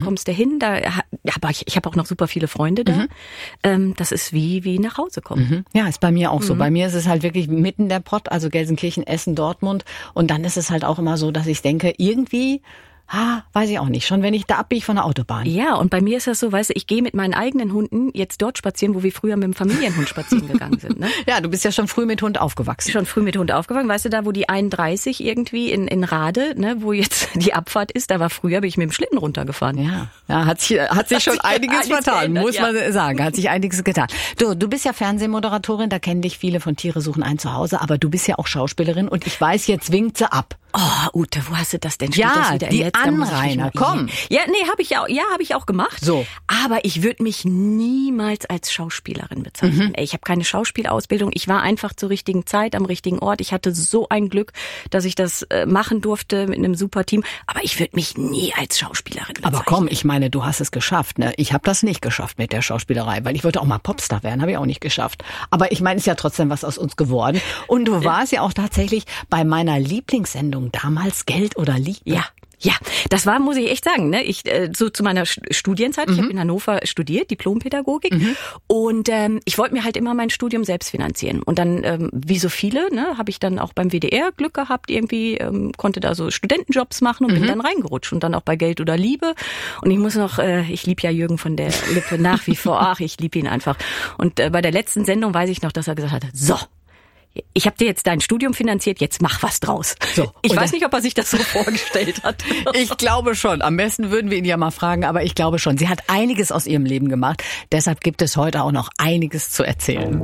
kommst du hin, aber ich habe auch noch super viele Freunde da. Das ist wie nach Hause kommen. Ja, ist bei mir auch so. Bei mir ist es halt wirklich mitten der Pott, also Gelsenkirchen, Essen, Dortmund. Und dann ist es halt auch immer so, dass ich denke, irgendwie, weiß ich auch nicht, schon wenn ich da abbiege von der Autobahn. Ja, und bei mir ist das so, weißt du, ich gehe mit meinen eigenen Hunden jetzt dort spazieren, wo wir früher mit dem Familienhund spazieren gegangen sind. Ne? Ja, du bist ja schon früh mit Hund aufgewachsen. Weißt du, da wo die 31 irgendwie in Rade, ne, wo jetzt die Abfahrt ist, da war früher, bin ich mit dem Schlitten runtergefahren. Ja, hat sich schon einiges vertan, muss man sagen. Hat sich einiges getan. Du bist ja Fernsehmoderatorin, da kennen dich viele von Tiere suchen ein Zuhause, aber du bist ja auch Schauspielerin und ich weiß, jetzt winkt sie ab. Oh, Ute, wo hast du das denn? Ja, die Anrainer, komm. Ja, nee, habe ich auch gemacht. So. Aber ich würde mich niemals als Schauspielerin bezeichnen. Ich habe keine Schauspielausbildung. Ich war einfach zur richtigen Zeit am richtigen Ort. Ich hatte so ein Glück, dass ich das machen durfte mit einem super Team. Aber ich würde mich nie als Schauspielerin bezeichnen. Aber komm, ich meine, du hast es geschafft, ne? Ich habe das nicht geschafft mit der Schauspielerei, weil ich wollte auch mal Popstar werden, habe ich auch nicht geschafft. Aber ich meine, ist ja trotzdem was aus uns geworden. Und du warst ja auch tatsächlich bei meiner Lieblingssendung damals Geld oder Liebe. Ja, das war, muss ich echt sagen, ne? Ich so zu meiner Studienzeit, ich habe in Hannover studiert, Diplompädagogik, und ich wollte mir halt immer mein Studium selbst finanzieren. Und dann, wie so viele, ne, habe ich dann auch beim WDR Glück gehabt, irgendwie konnte da so Studentenjobs machen und bin dann reingerutscht und dann auch bei Geld oder Liebe. Und ich muss noch, ich liebe ja Jürgen von der Lippe nach wie vor, ich liebe ihn einfach. Und bei der letzten Sendung weiß ich noch, dass er gesagt hat, so, ich habe dir jetzt dein Studium finanziert, jetzt mach was draus. So, ich weiß nicht, ob er sich das so vorgestellt hat. Ich glaube schon. Am besten würden wir ihn ja mal fragen, aber ich glaube schon. Sie hat einiges aus ihrem Leben gemacht. Deshalb gibt es heute auch noch einiges zu erzählen.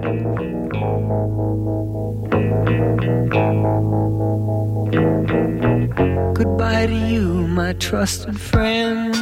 Goodbye to you, my trusted friend.